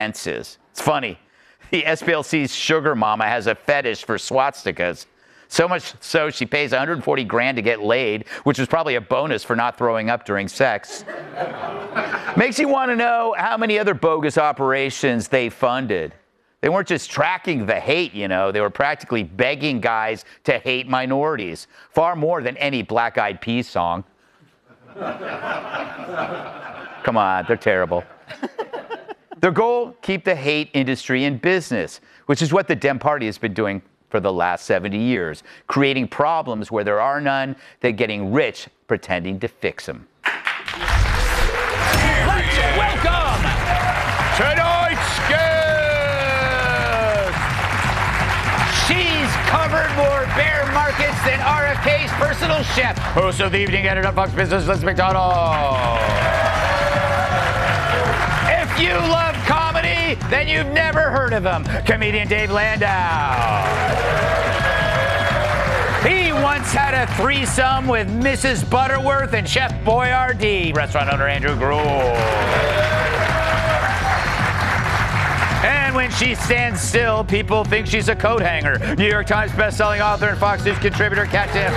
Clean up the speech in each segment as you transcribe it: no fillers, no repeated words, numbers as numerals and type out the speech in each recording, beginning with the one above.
It's funny. The SPLC's sugar mama has a fetish for swastikas. So much so she pays 140 grand to get laid, which was probably a bonus for not throwing up during sex. Makes you want to know how many other bogus operations they funded. They weren't just tracking the hate, you know. They were practically begging guys to hate minorities, far more than any Black Eyed Peas song. Come on, they're terrible. Their goal, keep the hate industry in business, which is what the Dem Party has been doing for the last 70 years, creating problems where there are none, then getting rich pretending to fix them. Let's welcome tonight's guest. She's covered more bear markets than RFK's personal chef. Host of the evening editor of Fox Business, Liz McDonald. If you love comedy, then you've never heard of him. Comedian Dave Landau. He once had a threesome with Mrs. Butterworth and Chef Boyardee. Restaurant owner Andrew Gruel. And when she stands still, people think she's a coat hanger. New York Times bestselling author and Fox News contributor Kat Timpf.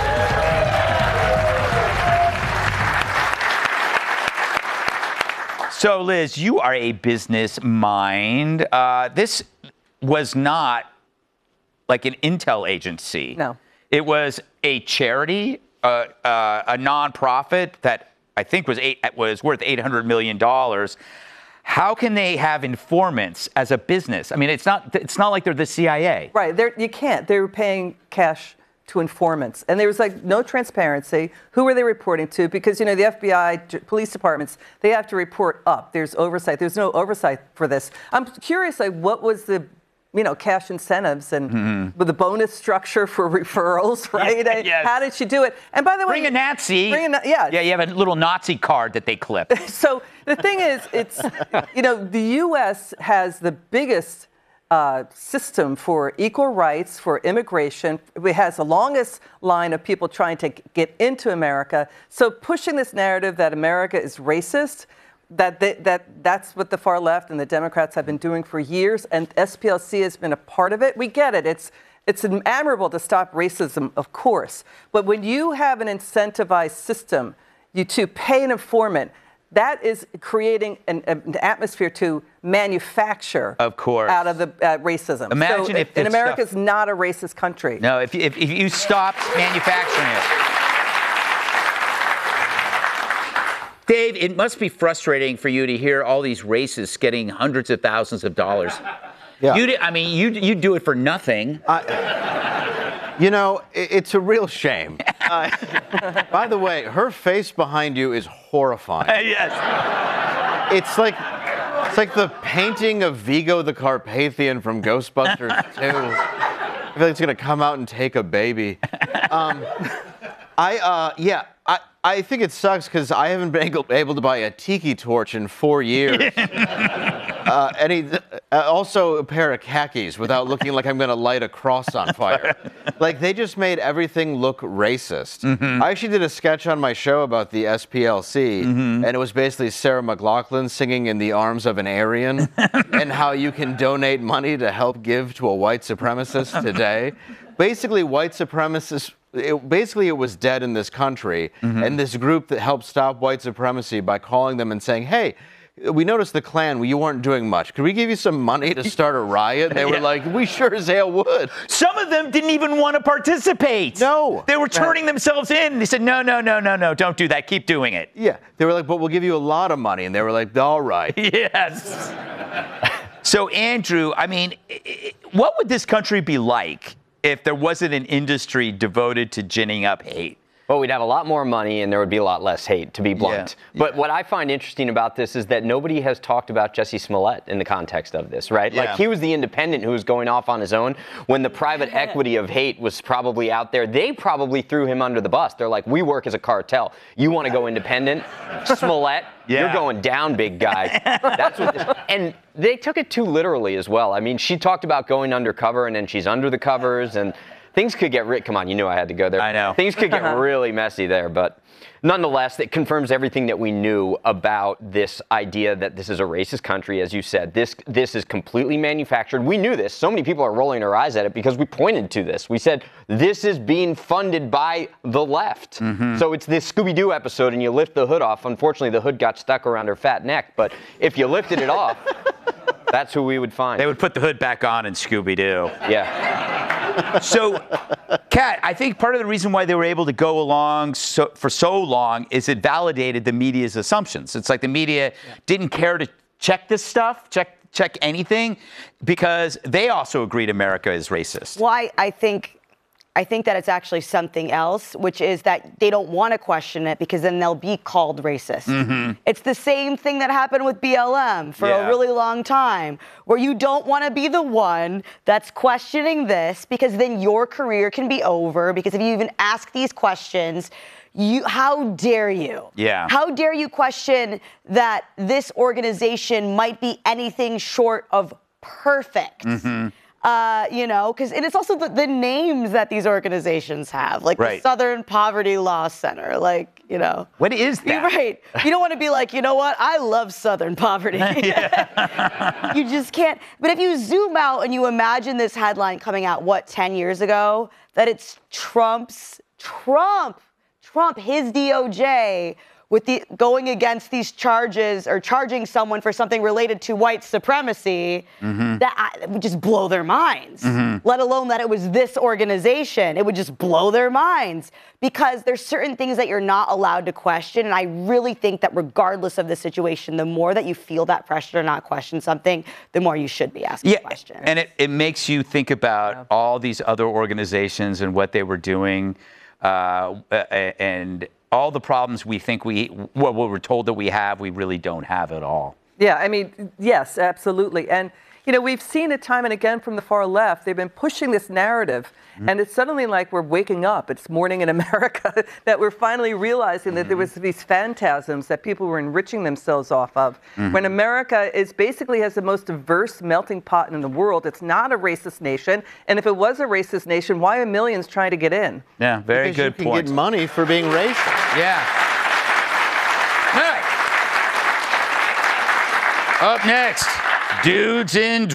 So, Liz, you are a business mind. This was not like an intel agency. No. It was a charity, a nonprofit that I think was worth $800 million. How can they have informants as a business? I mean, it's not like they're the CIA. Right. You can't. They were paying cash to informants. And there was like no transparency. Who were they reporting to? Because, you know, the FBI, police departments, they have to report up. There's oversight. There's no oversight for this. I'm curious, like, what was the, you know, cash incentives and with the bonus structure for referrals, right? Yes. How did she do it? And by the way, Bring a Nazi. Yeah, you have a little Nazi card that they clip. So the thing is, it's, you know, the U.S. has the biggest system for equal rights, for immigration. It has the longest line of people trying to get into America. So pushing this narrative that America is racist, that's what the far left and the Democrats have been doing for years, and SPLC has been a part of it. We get it. It's admirable to stop racism, of course. But when you have an incentivized system, you to pay an informant, that is creating an atmosphere to manufacture, of course, out of the racism. Imagine if America's not a racist country. No, if you stopped manufacturing it. Dave, it must be frustrating for you to hear all these racists getting hundreds of thousands of dollars. Yeah. You do it for nothing. You know, it's a real shame. By the way, her face behind you is horrifying. Yes. It's like the painting of Vigo the Carpathian from Ghostbusters 2. I feel like it's gonna come out and take a baby. I think it sucks because I haven't been able to buy a tiki torch in 4 years. Also a pair of khakis without looking like I'm going to light a cross on fire. Like, they just made everything look racist. I actually did a sketch on my show about the SPLC, and it was basically Sarah McLachlan singing In the Arms of an Aryan, and how you can donate money to help give to a white supremacist today. Basically, white supremacists... It was dead in this country, and this group that helped stop white supremacy by calling them and saying, hey, we noticed the Klan, you weren't doing much. Could we give you some money to start a riot? And they were like, we sure as hell would. Some of them didn't even want to participate. No. They were turning themselves in. They said, no, don't do that. Keep doing it. Yeah. They were like, but we'll give you a lot of money. And they were like, all right. Yes. So, Andrew, I mean, what would this country be like if there wasn't an industry devoted to ginning up hate? Well, we'd have a lot more money and there would be a lot less hate, to be blunt. Yeah. But what I find interesting about this is that nobody has talked about Jussie Smollett in the context of this, right? Yeah. Like, he was the independent who was going off on his own when the private equity of hate was probably out there. They probably threw him under the bus. They're like, we work as a cartel. You want to go independent? Smollett, you're going down, big guy. That's what this, and they took it too literally as well. I mean, she talked about going undercover and then she's under the covers, and Things could get come on, you knew I had to go there. I know. Things could get really messy there, but nonetheless, it confirms everything that we knew about this idea that this is a racist country, as you said. This is completely manufactured. We knew this. So many people are rolling their eyes at it because we pointed to this. We said, this is being funded by the left. So it's this Scooby-Doo episode, and you lift the hood off. Unfortunately, the hood got stuck around her fat neck, but if you lifted it off, that's who we would find. They would put the hood back on in Scooby-Doo. Yeah. So, Kat, I think part of the reason why they were able to go along for so long is it validated the media's assumptions. It's like the media didn't care to check this stuff, check anything, because they also agreed America is racist. Well, I think that it's actually something else, which is that they don't want to question it because then they'll be called racist. It's the same thing that happened with BLM for a really long time, where you don't want to be the one that's questioning this because then your career can be over, because if you even ask these questions, how dare you? Yeah. How dare you question that this organization might be anything short of perfect? You know, and it's also the names that these organizations have, like the Southern Poverty Law Center, like, you know. What is that? Right. You don't want to be like, you know what, I love Southern poverty. You just can't. But if you zoom out and you imagine this headline coming out, 10 years ago, that it's Trump, his DOJ, with going against these charges or charging someone for something related to white supremacy, that would just blow their minds. Let alone that it was this organization. It would just blow their minds, because there's certain things that you're not allowed to question. And I really think that regardless of the situation, the more that you feel that pressure to not question something, the more you should be asking questions. And it makes you think about all these other organizations and what they were doing, and all the problems we think what we're told that we have, we really don't have at all. Yeah, I mean, yes, absolutely. And, you know, we've seen it time and again from the far left. They've been pushing this narrative, and it's suddenly like we're waking up. It's morning in America, that we're finally realizing that there was these phantasms that people were enriching themselves off of. When America basically has the most diverse melting pot in the world. It's not a racist nation. And if it was a racist nation, why are millions trying to get in? Yeah, very because good you point. can get money for being racist. Yeah. All right. Up next, dudes in